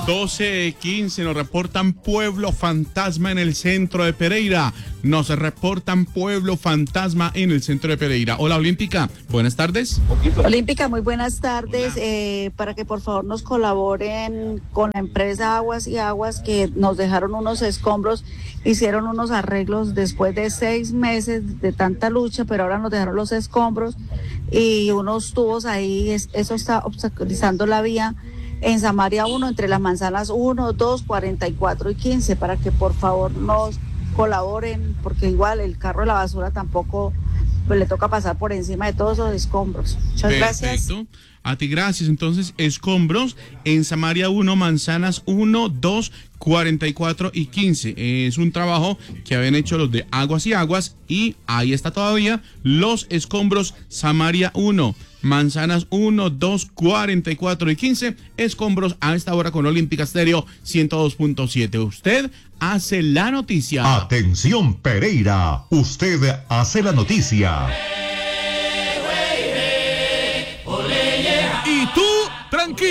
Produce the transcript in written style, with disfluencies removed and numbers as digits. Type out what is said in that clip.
12:15 nos reportan pueblo fantasma en el centro de Pereira. Nos reportan pueblo fantasma en el centro de Pereira. Hola, Olímpica, buenas tardes. Olímpica, muy buenas tardes. Para que por favor nos colaboren con la empresa Aguas y Aguas, que nos dejaron unos escombros, hicieron unos arreglos después de 6 meses de tanta lucha, pero ahora nos dejaron los escombros y unos tubos ahí. Eso está obstaculizando la vía en Samaria 1, entre las manzanas 1, 2, 44 y 15, para que por favor nos colaboren, porque igual el carro de la basura tampoco, pues le toca pasar por encima de todos esos escombros. Muchas gracias. A ti gracias. Entonces, escombros en Samaria 1, manzanas 1, 2, 44 y 15. Es un trabajo que habían hecho los de Aguas y Aguas y ahí está todavía los escombros Samaria 1. Manzanas 1, 2, 44 y 15, escombros a esta hora con Olímpica Estéreo 102.7. Usted hace la noticia. Atención Pereira, usted hace la noticia. Y tú, tranquilo.